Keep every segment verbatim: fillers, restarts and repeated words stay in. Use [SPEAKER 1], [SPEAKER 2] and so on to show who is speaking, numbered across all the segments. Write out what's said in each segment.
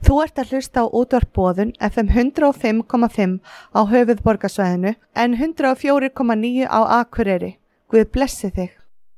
[SPEAKER 1] Þú ert að hlusta á útvarp Boðun F M hundrað og fimm komma fimm á höfuðborgarsvæðinu en hundrað og fjögur komma níu á Akureyri. Guð blessi þig.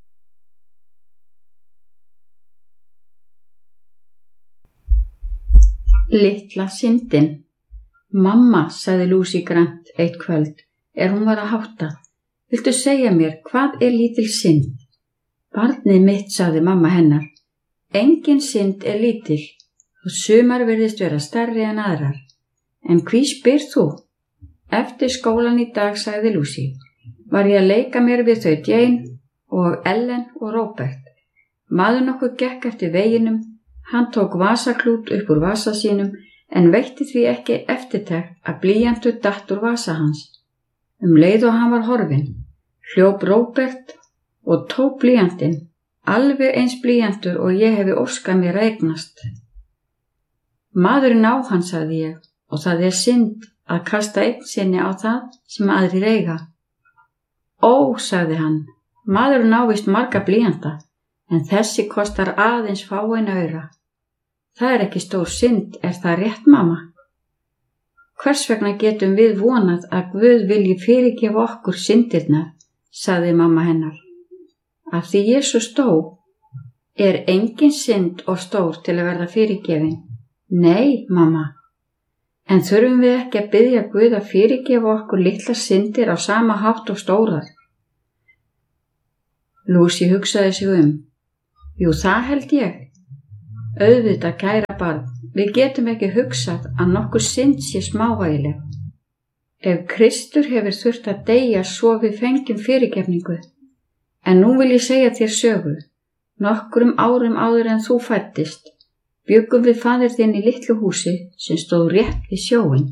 [SPEAKER 2] Litla syndin. Mamma, sagði Lucy Grant eitt kvöld, er hún var að hátta. Viltu segja mér, hvað er lítil synd? Barnið mitt, sagði mamma hennar. Engin synd er lítil, og sumar virðist vera stærri en aðrar. En hví spyr þú? Eftir skólan í dag, sagði Lucy, var ég að leika mér við þau Jane og Ellen og Robert. Maður nokkuð gekk eftir veginum, hann tók vasaklút upp úr vasa sínum en veitti því ekki eftirtekt að blýantur datt úr vasa hans. Um leið og hann var horfinn, hljóp Robert og tók blýantinn, alveg eins blýantur og ég hefi óskað mér að eignast. Maðurinn á hann, sagði ég, og það er synd að kasta einn sinni á það sem aðrir eiga. Ó, sagði hann, maðurinn á víst marga blýanta, en þessi kostar aðeins fáeina aura. Það er ekki stór synd, er það rétt, mamma? Hvers vegna getum við vonað að Guð vilji fyrirgefa okkur syndirnar, sagði mamma hennar. Af því Jesús dó, er engin synd og stór til að verða fyrirgefin. Nei, mamma. En þurfum við ekki að biðja Guð að fyrirgefa okkur litlar syndir á sama hátt og stórar? Lucy hugsaði sig um. Jú, það held ég. Auðvitað, kæra barn, við getum ekki hugsað að nokkur synd sé smávægileg. Ef Kristur hefur þurft að deyja svo við fengjum fyrirgefningu. En nú vil ég segja þér sögu. Nokkrum árum áður en þú fæddist, bjuggum við faðir þinn í litlu húsi sem stóð rétt við sjóinn.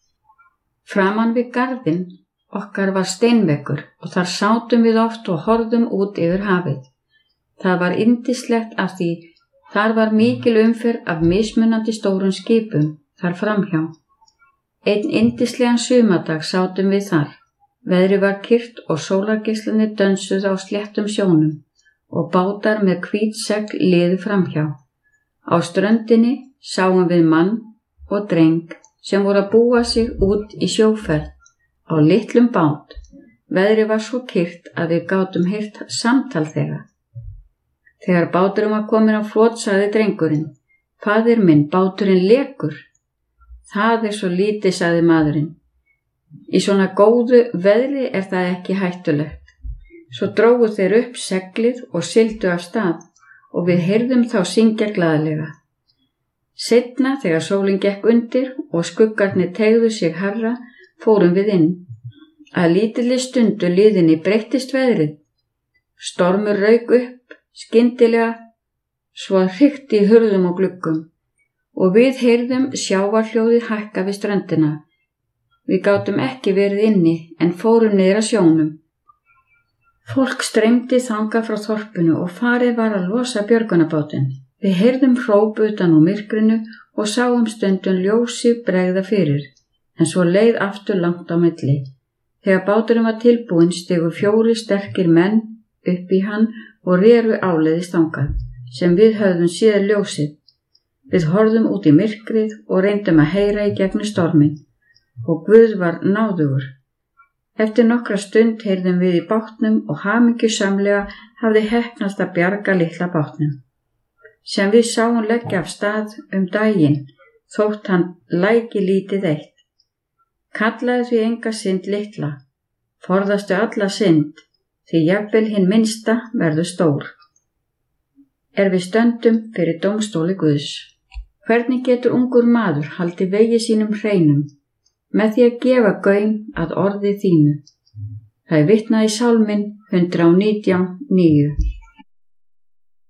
[SPEAKER 2] Framan við garðinn okkar var steinveggur og þar sátum við oft og horfðum út yfir hafið. Það var yndislegt af því þar var mikil umferð af mismunandi stórum skipum þar framhjá. Einn yndislegan sumardag sátum við þar. Veðrið var kyrrt og sólargeislarnir dönsuðu á sléttum sjónum og bátar með hvít segl liðu framhjá. Á ströndinni sáum við mann og dreng sem voru að búa sig út í sjóferð á litlum bát. Veðrið var svo kyrrt að við gátum heyrt samtal þeirra. Þegar báturinn var kominn á flot, sagði drengurinn, faðir minn, báturinn lekur. Það er svo lítið, sagði maðurinn. Í svona góðu veðri er það ekki hættulegt. Svo drógu þeir upp seglið og sigldu af stað og við heyrðum þá syngja glaðlega. Seinna, þegar sólin gekk undir og skuggarnir teygðu sig hærra, fórum við inn. Að lítilli stundu liðinni breyttist veðrið. Stormur rauk upp skyndilega, svo að hrikti í hurðum og gluggum og við heyrðum sjávarhljóðið hækka við ströndina. Við gátum ekki verið inni en fórum niður að sjónum. Fólk streymdi þangað frá þorpinu og farið var að losa björgunarbátinn. Við heyrðum hróp utan úr myrkrinu og sáum stundum ljósi bregða fyrir, en svo leið aftur langt á milli. Þegar báturinn var tilbúinn stigu fjórir sterkir menn upp í hann og reru áleiðis þangað, sem við höfðum séð ljósið. Við horfðum út í myrkrið og reyndum að heyra í gegnum storminn, og Guð var náðugur. Eftir nokkra stund heyrðum við í bátnum og hamingjusamlega hafði heppnast að bjarga litla bátnum, sem við sáum leggja af stað um daginn, þótt hann læki lítið eitt. Kallaði því enga synd litla, forðastu alla synd, því jafnvel hinn minnsta verður stór. Er við stöndum fyrir dómstóli Guðs. Hvernig getur ungur maður haldið vegi sínum hreinum, með því að gefa gaum að orði þínu? Það er vitnað í sálminn hundrað og nítján níu.